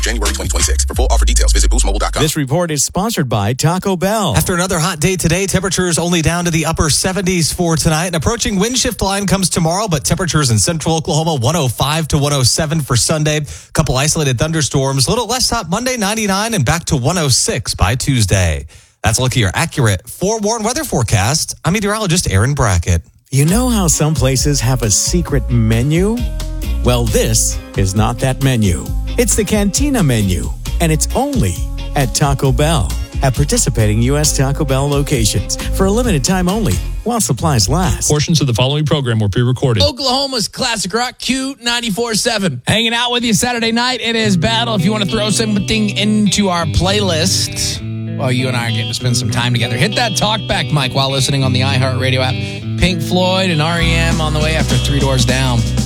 January 2026. For full offer details, visit boostmobile.com. This report is sponsored by Taco Bell. After another hot day today, temperatures only down to the upper 70s for tonight. An approaching wind shift line comes tomorrow, but temperatures in central Oklahoma, 105 to 107 for Sunday. Couple isolated thunderstorms. A little less hot Monday, 99, and back to 106 by Tuesday. That's a look at your accurate forewarned weather forecast. I'm meteorologist Aaron Brackett. You know how some places have a secret menu? Well, this is not that menu. It's the Cantina menu, and it's only at Taco Bell. At participating U.S. Taco Bell locations for a limited time only while supplies last. Portions of the following program were pre-recorded. Oklahoma's classic rock, Q94.7. Hanging out with you Saturday night. It is Battle. If you want to throw something into our playlist, well, you and I are getting to spend some time together. Hit that talk back mic while listening on the iHeartRadio app. Pink Floyd and R.E.M. on the way after 3 Doors Down.